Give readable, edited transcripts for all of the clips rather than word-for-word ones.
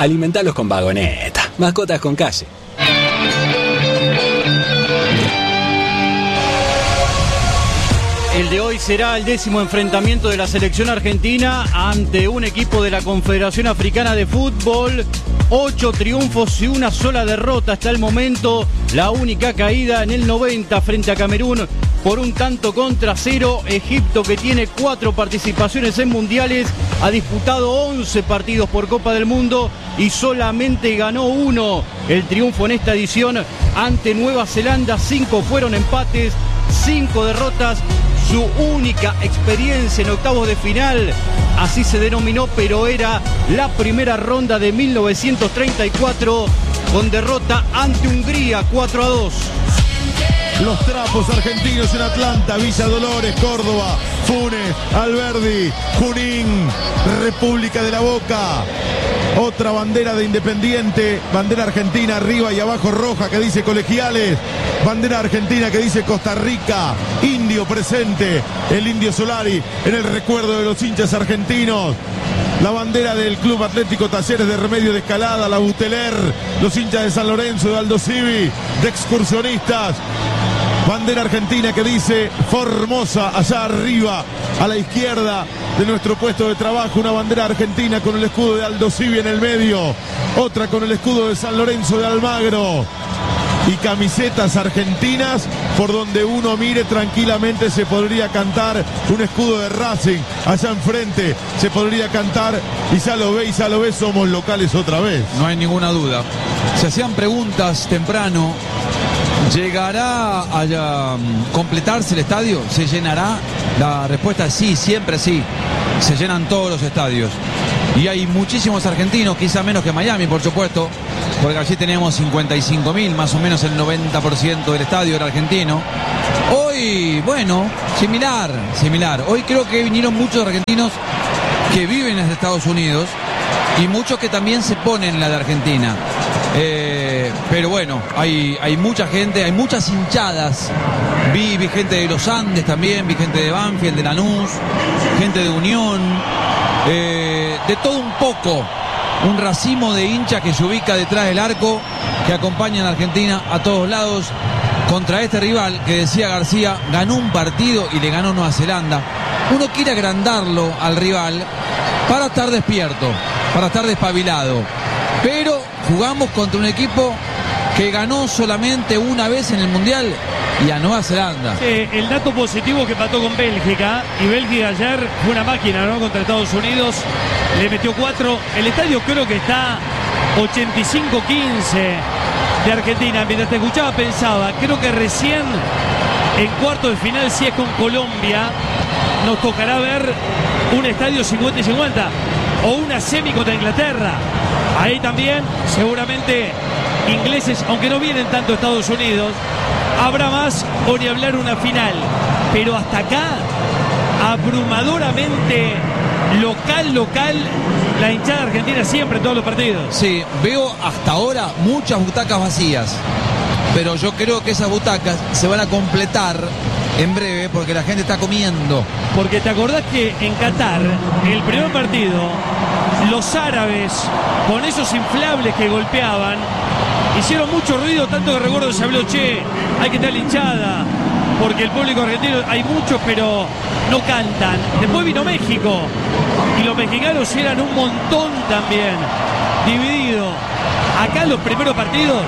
Alimentalos con Vagoneta. Mascotas con calle. El de hoy será el 10º enfrentamiento de la selección argentina ante un equipo de la Confederación Africana de Fútbol. 8 triunfos y una sola derrota hasta el momento. La única caída en el 90 frente a Camerún por 1-0. Egipto, que tiene 4 participaciones en mundiales, ha disputado 11 partidos por Copa del Mundo y solamente ganó 1. El triunfo en esta edición ante Nueva Zelanda, 5 fueron empates, 5 derrotas. Su única experiencia en octavos de final, así se denominó, pero era la primera ronda de 1934 con derrota ante Hungría 4-2. Los trapos argentinos en Atlanta, Villa Dolores, Córdoba, Funes, Alberdi, Junín, República de la Boca. Otra bandera de Independiente, bandera argentina arriba y abajo roja que dice Colegiales, bandera argentina que dice Costa Rica, Indio presente, el Indio Solari en el recuerdo de los hinchas argentinos. La bandera del Club Atlético Talleres de Remedio de Escalada, la Buteler, los hinchas de San Lorenzo, de Aldo Civi, de excursionistas. Bandera argentina que dice Formosa allá arriba, a la izquierda de nuestro puesto de trabajo. Una bandera argentina con el escudo de Aldo Civi en el medio. Otra con el escudo de San Lorenzo de Almagro. Y camisetas argentinas por donde uno mire tranquilamente se podría cantar un escudo de Racing. Allá enfrente se podría cantar y ya lo ve, somos locales otra vez. No hay ninguna duda. Se hacían preguntas temprano. ¿Llegará a completarse el estadio? ¿Se llenará? La respuesta es sí, siempre sí. Se llenan todos los estadios. Y hay muchísimos argentinos, quizá menos que Miami, por supuesto, porque allí teníamos 55.000, más o menos el 90% del estadio era argentino. Hoy, bueno, similar. Hoy creo que vinieron muchos argentinos que viven en Estados Unidos y muchos que también se ponen la de Argentina. Pero bueno, hay mucha gente, hay muchas hinchadas. Vi gente de los Andes también, vi gente de Banfield, de Lanús, gente de Unión, de todo un poco. Un racimo de hinchas que se ubica detrás del arco, que acompañan a Argentina a todos lados contra este rival que, decía García, ganó un partido y le ganó Nueva Zelanda. Uno quiere agrandarlo al rival para estar despierto, para estar despabilado. Pero jugamos contra un equipo que ganó solamente una vez en el Mundial y a Nueva Zelanda. El dato positivo que empató con Bélgica, y Bélgica ayer fue una máquina, ¿no? Contra Estados Unidos, le metió 4. El estadio creo que está 85-15 de Argentina. Mientras te escuchaba pensaba, creo que recién en cuarto de final, si es con Colombia, nos tocará ver un estadio 50-50 o una semi contra Inglaterra. Ahí también seguramente ingleses, aunque no vienen tanto a Estados Unidos, habrá más o ni hablar una final. Pero hasta acá, abrumadoramente local, la hinchada argentina siempre en todos los partidos. Sí, veo hasta ahora muchas butacas vacías, pero yo creo que esas butacas se van a completar en breve porque la gente está comiendo. Porque te acordás que en Qatar, el primer partido, los árabes, con esos inflables que golpeaban, hicieron mucho ruido, tanto que recuerdo se habló, hay que estar hinchada, porque el público argentino, hay muchos, pero no cantan. Después vino México, y los mexicanos eran un montón también, dividido. Acá los primeros partidos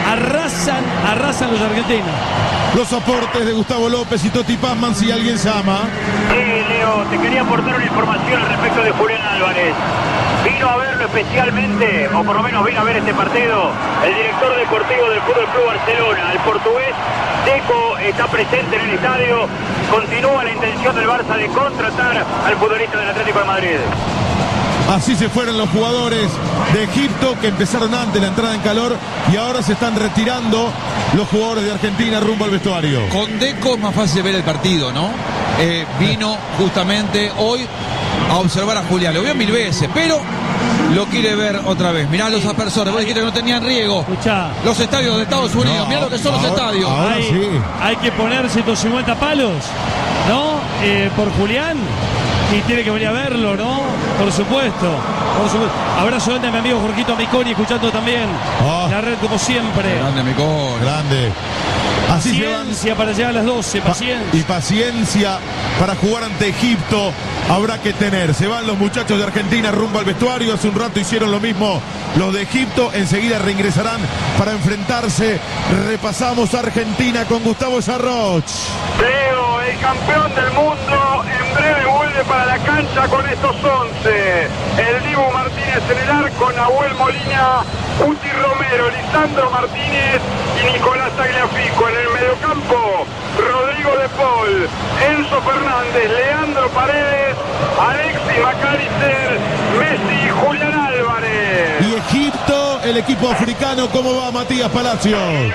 arrasan los argentinos. Los aportes de Gustavo López y Toti Pazman, si alguien llama. Sí, Leo, te quería aportar una información al respecto de Julián Álvarez. Vino a verlo especialmente, o por lo menos vino a ver este partido, el director deportivo del Fútbol Club Barcelona, el portugués Deco, está presente en el estadio. Continúa la intención del Barça de contratar al futbolista del Atlético de Madrid. Así se fueron los jugadores de Egipto, que empezaron antes la entrada en calor, y ahora se están retirando los jugadores de Argentina rumbo al vestuario. Con Deco es más fácil ver el partido, ¿no? Vino justamente hoy a observar a Julián. Lo vio 1000 veces, pero lo quiere ver otra vez. Mirá los aspersores, vos dijiste que no tenían riego. Escuchá. Los estadios de Estados Unidos, No, mirá lo que son los estadios. Hay que poner 150 palos, ¿no? Por Julián. Y tiene que venir a verlo, ¿no? Por supuesto. Abrazo grande a mi amigo Jorgito Miconi, escuchando también la red como siempre. Grande, Miconi. Grande. Así Paciencia para llegar a las 12, paciencia. Y paciencia para jugar ante Egipto habrá que tener. Se van los muchachos de Argentina rumbo al vestuario. Hace un rato hicieron lo mismo los de Egipto. Enseguida reingresarán para enfrentarse. Repasamos Argentina con Gustavo Sarroch. Leo, el campeón del mundo, en breve vuelve para la cancha con estos 11. El Dibu Martínez en el arco, Nahuel Molina, Uti Romero, Lisandro Martínez y Nicolás Tagliafico. En el mediocampo, Rodrigo de Paul, Enzo Fernández, Leandro Paredes, Alexis McAllister, Messi y Julián Álvarez. Y Egipto, el equipo africano, ¿cómo va Matías Palacios? 23,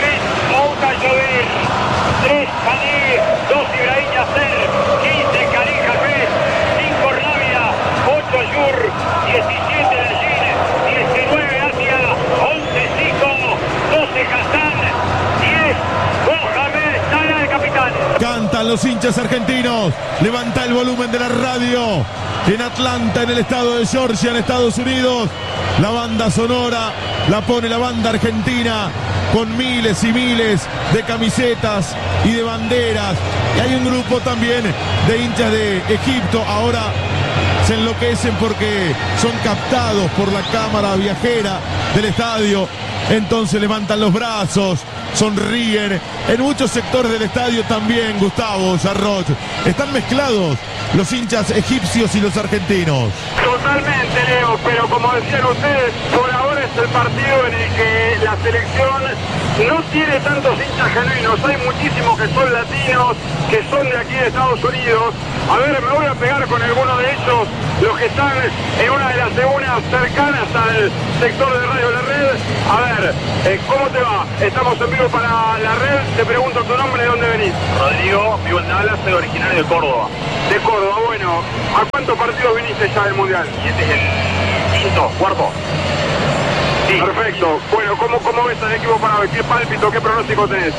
Mouta Llover, 3 Sané, 2 Ibrahim Yasser, 15 Karim Jafet, 5 Rabia, 8 Yur, 17 Lallín, 19 Atia, 11 Zico, 12 Hassan, 10 Mohamed Salah, el capitán. Cantan los hinchas argentinos. Levanta el volumen de la radio. En Atlanta, en el estado de Georgia, en Estados Unidos. La banda sonora la pone la banda argentina con miles y miles de camisetas y de banderas. Y hay un grupo también de hinchas de Egipto. Ahora se enloquecen porque son captados por la cámara viajera del estadio. Entonces levantan los brazos, sonríen. En muchos sectores del estadio también, Gustavo Sarroch, están mezclados los hinchas egipcios y los argentinos. Totalmente, Leo, pero como decían ustedes, por ahora es el partido en el que la selección no tiene tantos hinchas genuinos. Hay muchísimos que son latinos, que son de aquí de Estados Unidos. A ver, me voy a pegar con alguno de ellos, los que están en una de las tribunas cercanas al sector de Radio La Red. A ver, ¿cómo te va? Estamos en vivo para La Red. Te pregunto tu nombre, ¿de dónde venís? Rodrigo, vivo en Dallas, soy originario de Córdoba. De Córdoba, bueno. ¿A cuántos partidos viniste ya del Mundial? Y este es el quinto, cuarto. Sí. Perfecto. Bueno, ¿cómo ves al equipo para ver? ¿Qué pálpito, qué pronóstico tenés?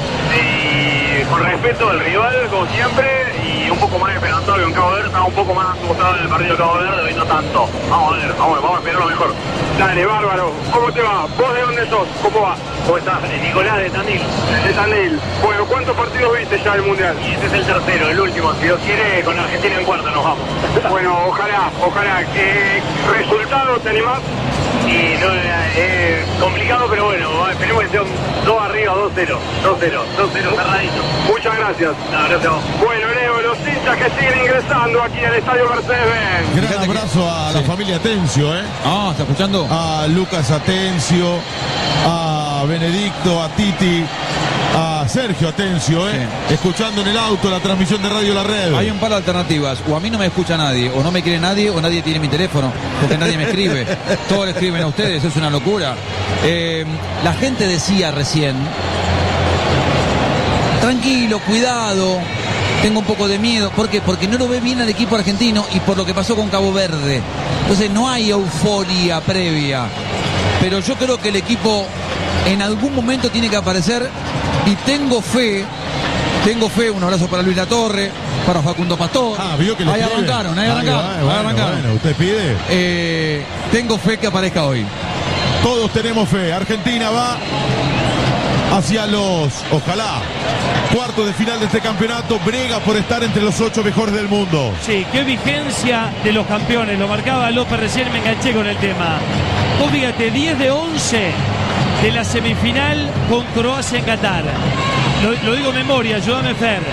Y con respeto al rival, como siempre, y un poco más esperanzado que en Cabo Verde. Estaba un poco más asustado en el partido de Cabo Verde, hoy no tanto. Vamos a esperar lo mejor. Dale, bárbaro. ¿Cómo te va? ¿Vos de dónde sos? ¿Cómo va? ¿Cómo estás? Nicolás de Tandil. De Tandil. Bueno, ¿cuántos partidos viste ya del Mundial? Y este es el tercero, el último. Si Dios quiere, con Argentina en cuarto nos vamos. Bueno, ojalá. ¿Qué resultado te animás? Y no, es complicado, pero bueno, esperemos que sea un 2 arriba, 2-0 cerradito. Muchas gracias. No, gracias a vos. Bueno, Leo, los hinchas que siguen ingresando aquí al estadio Mercedes-Benz. Gran abrazo a la familia Atencio, ¿está escuchando? A Lucas Atencio, a Benedicto, a Titi, a Sergio Atencio, escuchando en el auto la transmisión de Radio La Red. Hay un par de alternativas. O a mí no me escucha nadie, o no me quiere nadie, o nadie tiene mi teléfono, porque nadie me escribe. Todos le escriben a ustedes, es una locura. La gente decía recién, tranquilo, cuidado, tengo un poco de miedo. ¿Por qué? Porque no lo ve bien al equipo argentino y por lo que pasó con Cabo Verde. Entonces no hay euforia previa. Pero yo creo que el equipo en algún momento tiene que aparecer y tengo fe, un abrazo para Luis Latorre, para Facundo Pastor. Vio que ahí arrancaron. Bueno, usted pide. Tengo fe que aparezca hoy. Todos tenemos fe. Argentina va hacia ojalá, cuartos de final de este campeonato. Brega por estar entre los 8 mejores del mundo. Sí, qué vigencia de los campeones. Lo marcaba López recién, me enganché con el tema. Vos fíjate, 10 de 11 de la semifinal con Croacia en Qatar. Lo digo en memoria, ayúdame Fer.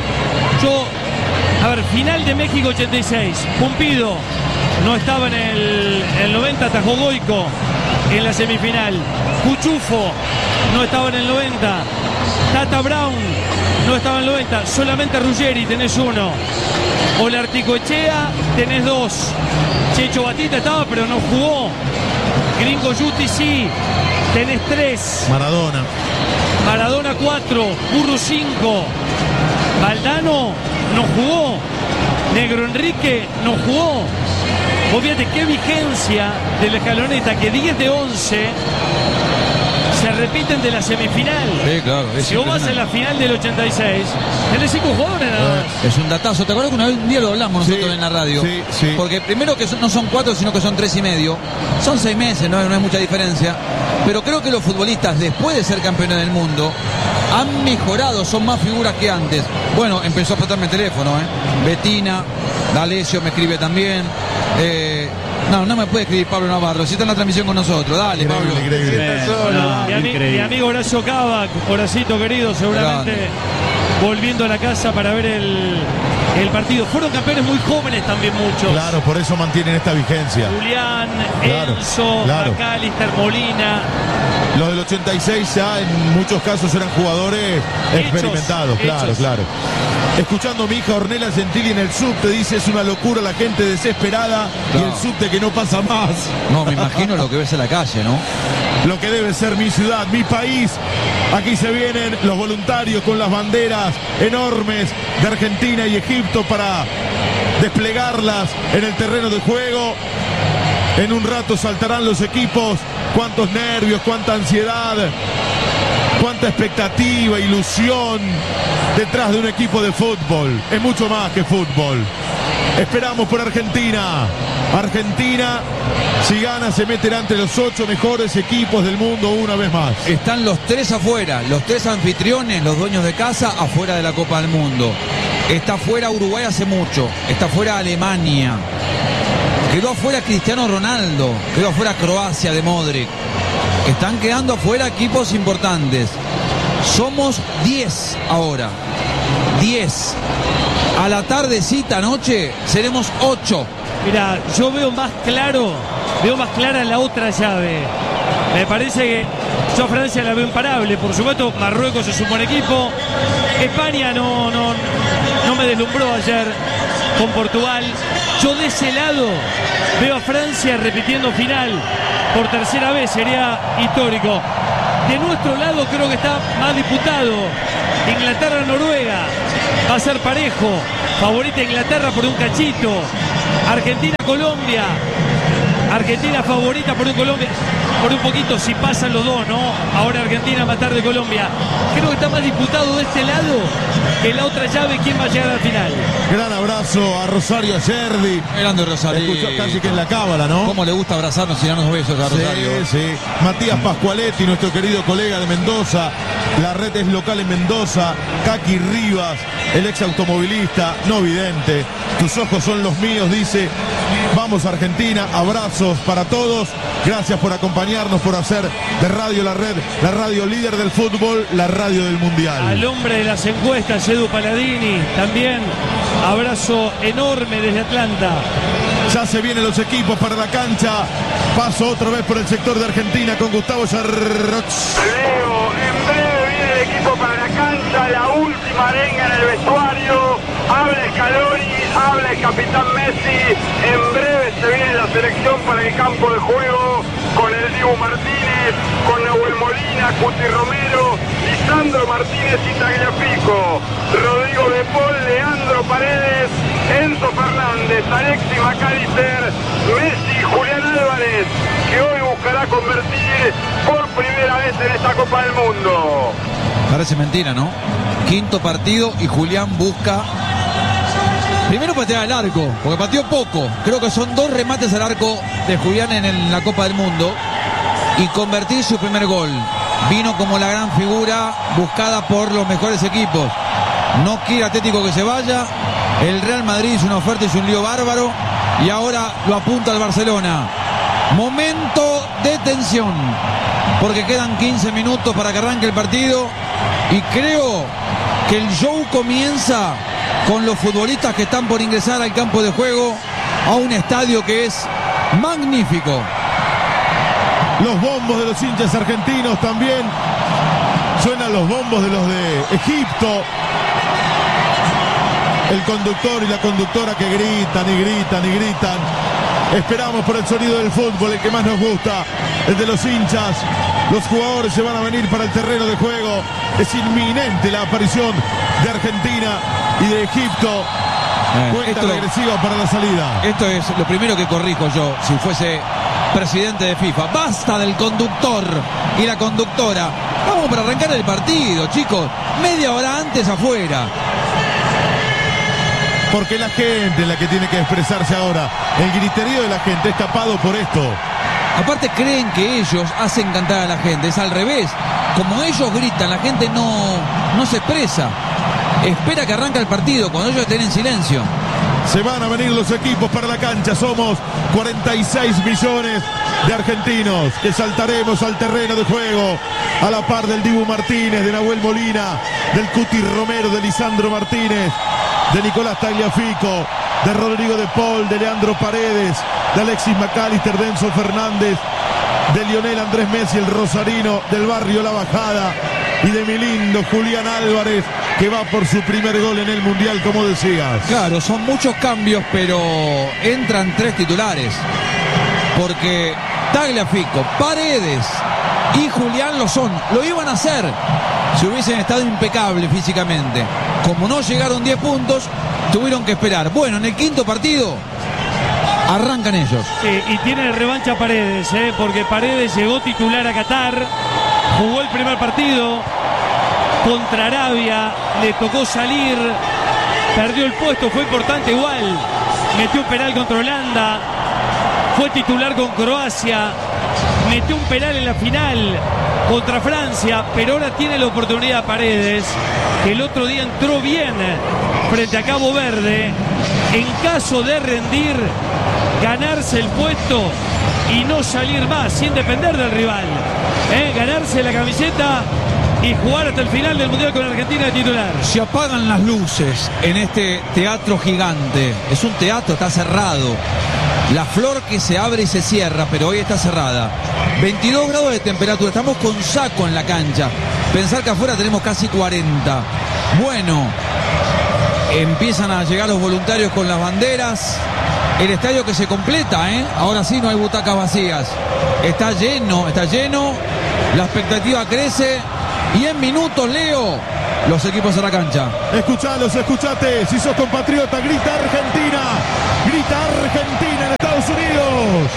Final de México 86. Pumpido no estaba en el 90, atajó Goico en la semifinal. Cuchufo no estaba en el 90. Tata Brown no estaba en el 90. Solamente Ruggeri tenés uno. Olarticoechea tenés 2. Checho Batista estaba pero no jugó. Gringo Yuti sí. Tenés 3. Maradona 4. Burru 5. Valdano no jugó. Negro Enrique no jugó. Vos fíjate qué vigencia de la escaloneta, que 10 de 11 se se repiten de la semifinal. Sí, claro. Si vos vas a la final del 86, tenés 5 jugadores nada más. Es un datazo. ¿Te acuerdas que un día lo hablamos nosotros en la radio? Sí, sí. Porque primero que no son 4, sino que son 3 y medio. Son 6 meses, no hay mucha diferencia. Pero creo que los futbolistas, después de ser campeones del mundo, han mejorado, son más figuras que antes. Bueno, empezó a explotarme el teléfono, Betina, D'Alessio me escribe también. No me puede escribir Pablo Navarro, si está en la transmisión con nosotros. Dale, Pablo. Mi amigo Horacio Cavac, Horacito querido, seguramente volviendo a la casa para ver el partido. Fueron campeones muy jóvenes también muchos. Claro, por eso mantienen esta vigencia. Julián, Claro, Enzo, claro. McAllister, Molina. Los del 86 ya en muchos casos eran jugadores experimentados, claro. Escuchando a mi hija Ornella Gentili en el subte, dice: es una locura la gente desesperada y el subte que no pasa más. No, me imagino lo que ves en la calle, ¿no? Lo que debe ser mi ciudad, mi país. Aquí se vienen los voluntarios con las banderas enormes de Argentina y Egipto para desplegarlas en el terreno de juego. En un rato saltarán los equipos. Cuántos nervios, cuánta ansiedad, cuánta expectativa, ilusión detrás de un equipo de fútbol. Es mucho más que fútbol. Esperamos por Argentina. Argentina, si gana, se meterá entre los 8 mejores equipos del mundo una vez más. Están los 3 afuera, los 3 anfitriones, los dueños de casa, afuera de la Copa del Mundo. Está fuera Uruguay hace mucho, está fuera Alemania. Quedó afuera Cristiano Ronaldo, quedó afuera Croacia de Modric. Están quedando afuera equipos importantes. Somos 10 ahora. 10. A la tardecita, noche, seremos 8. Mira, yo veo más clara la otra llave. Me parece que yo a Francia la veo imparable. Por supuesto, Marruecos es un buen equipo. España no me deslumbró ayer con Portugal. Yo de ese lado veo a Francia repitiendo final por tercera vez, sería histórico. De nuestro lado creo que está más disputado. Inglaterra-Noruega va a ser parejo. Favorita Inglaterra por un cachito. Argentina-Colombia. Argentina favorita por un Colombia, por un poquito si pasan los dos, ¿no? Ahora Argentina a matar de Colombia. Creo que está más disputado de este lado que la otra llave, quién va a llegar al final. Gran abrazo a Rosario Ayerdi. Grande Rosario. Escuchó casi que en la cábala, ¿no? ¿Cómo le gusta abrazarnos y darnos besos a Rosario? Sí. Matías Pascualetti, nuestro querido colega de Mendoza. La red es local en Mendoza. Kaki Rivas, el ex automovilista, no vidente. Tus ojos son los míos, dice. Vamos Argentina, abrazos para todos. Gracias por acompañarnos, por hacer de Radio La Red la radio líder del fútbol, la radio del mundial. Al hombre de las encuestas, Edu Paladini, también abrazo enorme desde Atlanta. Ya se vienen los equipos para la cancha. Paso otra vez por el sector de Argentina con Gustavo Yarroch. Leo, en breve viene el equipo para la cancha, la última arenga en el vestuario. Habla Scaloni, habla el capitán Messi. En breve se viene la selección para el campo de juego con el Dibu Martínez, con Nahuel Molina, Cuti Romero, Lisandro Martínez y Tagliafico, Rodrigo De Paul, Leandro Paredes, Enzo Fernández, Alexis McAllister, Messi, Julián Álvarez, que hoy buscará convertir por primera vez en esta Copa del Mundo. Parece mentira, ¿no? Quinto partido y Julián busca primero patear al arco, porque pateó poco. Creo que son 2 remates al arco de Julián en la Copa del Mundo y convertir su primer gol. Vino como la gran figura buscada por los mejores equipos. No quiere Atlético que se vaya. El Real Madrid hizo una oferta, hizo un lío bárbaro y ahora lo apunta al Barcelona. Momento de tensión, porque quedan 15 minutos para que arranque el partido y creo que el show comienza con los futbolistas que están por ingresar al campo de juego, a un estadio que es magnífico. Los bombos de los hinchas argentinos también. Suenan los bombos de los de Egipto. El conductor y la conductora que gritan y gritan y gritan. Esperamos por el sonido del fútbol, el que más nos gusta, el de los hinchas. Los jugadores se van a venir para el terreno de juego. Es inminente la aparición de Argentina y de Egipto. Cuenta regresiva para la salida. Esto es lo primero que corrijo yo, si fuese presidente de FIFA. Basta del conductor y la conductora. Vamos para arrancar el partido, chicos. Media hora antes afuera. Porque la gente es la que tiene que expresarse ahora. El griterío de la gente es tapado por esto. Aparte creen que ellos hacen cantar a la gente. Es al revés. Como ellos gritan, la gente no se expresa. Espera que arranque el partido cuando ellos estén en silencio. Se van a venir los equipos para la cancha. Somos 46 millones de argentinos que saltaremos al terreno de juego a la par del Dibu Martínez, de Nahuel Molina, del Cuti Romero, de Lisandro Martínez, de Nicolás Tagliafico, de Rodrigo de Paul, de Leandro Paredes, de Alexis McAllister, de Enzo Fernández, de Lionel Andrés Messi, el rosarino, del barrio La Bajada, y de mi lindo Julián Álvarez, que va por su primer gol en el Mundial, como decías. Claro, son muchos cambios, pero entran 3 titulares. Porque Tagliafico, Paredes y Julián lo iban a hacer si hubiesen estado impecables físicamente. Como no llegaron 10 puntos, tuvieron que esperar. Bueno, en el quinto partido arrancan ellos. Sí, y tiene revancha Paredes, porque Paredes llegó titular a Qatar, jugó el primer partido contra Arabia, le tocó salir, perdió el puesto, fue importante igual, metió un penal contra Holanda, fue titular con Croacia, metió un penal en la final contra Francia, pero ahora tiene la oportunidad Paredes, que el otro día entró bien frente a Cabo Verde, en caso de rendir, ganarse el puesto y no salir más, sin depender del rival, ganarse la camiseta y jugar hasta el final del Mundial con Argentina de titular. Se apagan las luces en este teatro gigante. Es un teatro, está cerrado. La flor que se abre y se cierra, pero hoy está cerrada. 22 grados de temperatura, estamos con saco en la cancha. Pensar que afuera tenemos casi 40. Bueno, empiezan a llegar los voluntarios con las banderas. El estadio que se completa, ahora sí no hay butacas vacías. Está lleno. La expectativa crece. Y en minutos, Leo, los equipos a la cancha. Escuchalos, escuchate. Si sos compatriota, grita Argentina. Grita Argentina en Estados Unidos.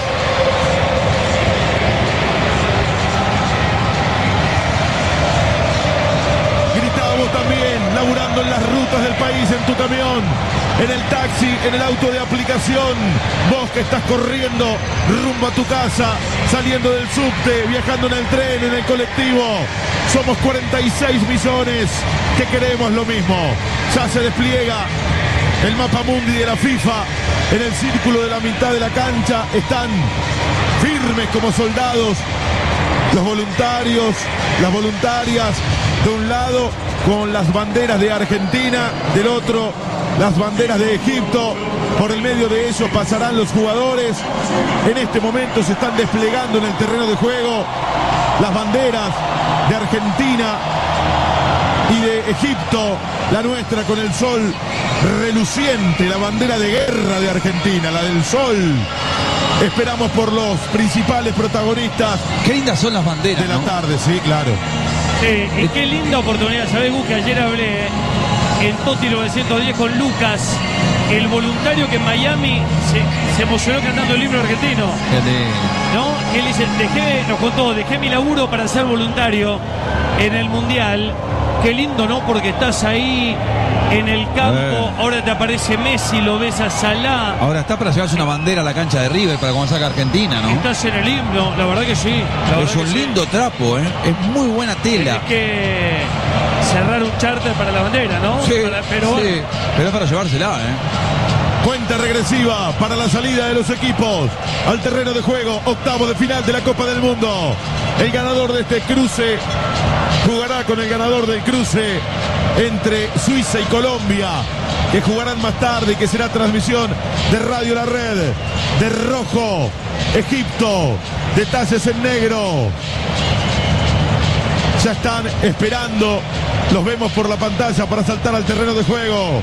Grita vos también, laburando en las rutas del país, en tu camión, en el taxi, en el auto de aplicación. Vos que estás corriendo rumbo a tu casa, saliendo del subte, viajando en el tren, en el colectivo. Somos 46 millones que queremos lo mismo. Ya se despliega el mapa mundi de la FIFA. En el círculo de la mitad de la cancha están firmes como soldados los voluntarios, las voluntarias, de un lado con las banderas de Argentina, del otro las banderas de Egipto. Por el medio de ellos pasarán los jugadores. En este momento se están desplegando en el terreno de juego las banderas de Argentina y de Egipto, la nuestra con el sol reluciente, la bandera de guerra de Argentina, la del sol. Esperamos por los principales protagonistas. Qué lindas son las banderas de la tarde, sí, claro. Sí, y qué linda oportunidad. ¿Sabés, Gus, que ayer hablé en Toti 910 con Lucas, el voluntario que en Miami se emocionó cantando el himno argentino? ¿No? Él dice, nos contó, dejé mi laburo para ser voluntario en el Mundial. Qué lindo, ¿no? Porque estás ahí en el campo, ahora te aparece Messi, lo ves a Salah. Ahora está para llevarse una bandera a la cancha de River para cuando saca Argentina, ¿no? Estás en el himno, la verdad que sí. Es un lindo trapo, Es muy buena tela. Hay que cerrar un charter para la bandera, ¿no? Sí, pero es para llevársela, Cuenta regresiva para la salida de los equipos al terreno de juego. Octavo de final de la Copa del Mundo. El ganador de este cruce jugará con el ganador del cruce entre Suiza y Colombia, que jugarán más tarde y que será transmisión de Radio La Red. De rojo, Egipto. Detalles en negro. Ya están esperando. Los vemos por la pantalla para saltar al terreno de juego.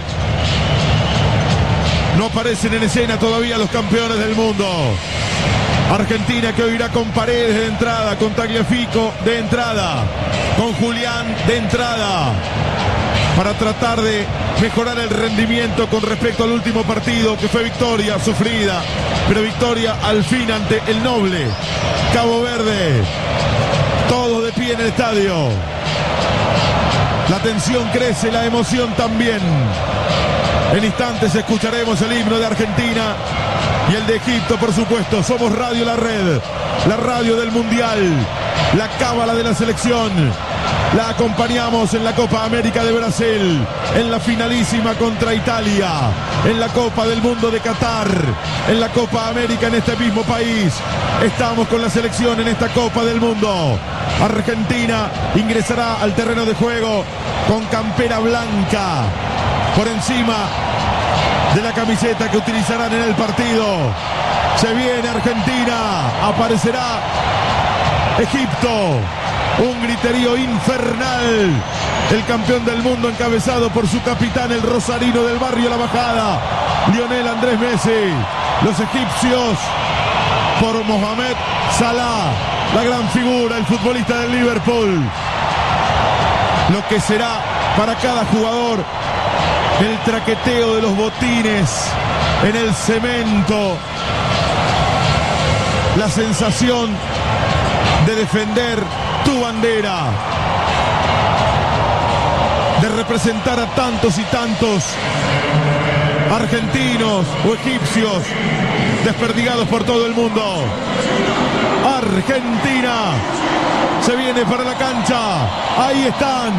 No aparecen en escena todavía los campeones del mundo. Argentina, que hoy irá con Paredes de entrada, con Tagliafico de entrada, con Julián de entrada. para tratar de mejorar el rendimiento con respecto al último partido, que fue victoria sufrida, pero victoria al fin ante el noble Cabo Verde. Todos de pie en el estadio. La tensión crece, la emoción también. En instantes escucharemos el himno de Argentina y el de Egipto, por supuesto. Somos Radio La Red, la radio del Mundial, la cábala de la selección. La acompañamos en la Copa América de Brasil, en la finalísima contra Italia, en la Copa del Mundo de Qatar, en la Copa América en este mismo país. Estamos con la selección en esta Copa del Mundo. Argentina ingresará al terreno de juego con campera blanca por encima de la camiseta que utilizarán en el partido. Se viene Argentina, aparecerá Egipto. Un griterío infernal. El campeón del mundo encabezado por su capitán, el rosarino del barrio La Bajada, Lionel Andrés Messi. Los egipcios por Mohamed Salah, la gran figura, el futbolista del Liverpool. Lo que será para cada jugador el traqueteo de los botines en el cemento. La sensación de defender tu bandera, de representar a tantos y tantos argentinos o egipcios desperdigados por todo el mundo. Argentina se viene para la cancha. Ahí están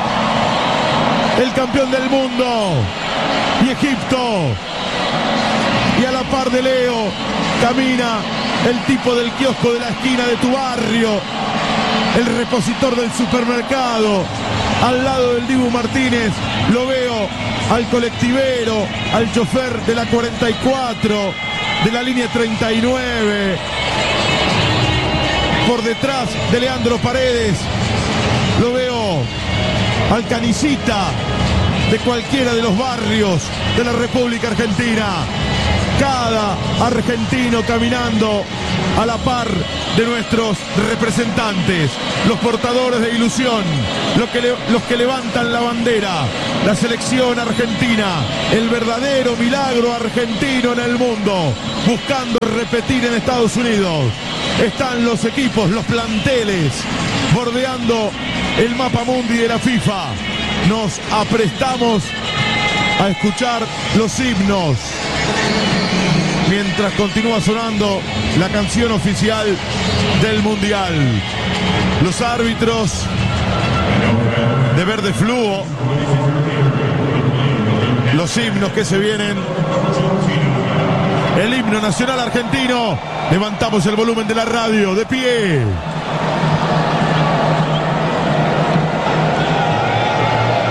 el campeón del mundo y Egipto, y a la par de Leo camina el tipo del kiosco de la esquina de tu barrio, el repositor del supermercado, al lado del Dibu Martínez. Lo veo al colectivero, al chofer de la 44, de la línea 39, por detrás de Leandro Paredes. Lo veo al canicita de cualquiera de los barrios de la República Argentina. Cada argentino caminando a la par de nuestros representantes, los portadores de ilusión, los que levantan la bandera, la selección argentina, el verdadero milagro argentino en el mundo, buscando repetir en Estados Unidos. Están los equipos, los planteles, bordeando el mapa mundi de la FIFA. Nos aprestamos a escuchar los himnos mientras continúa sonando la canción oficial del Mundial. Los árbitros de verde fluo, los himnos que se vienen, el himno nacional argentino. Levantamos el volumen de la radio, de pie.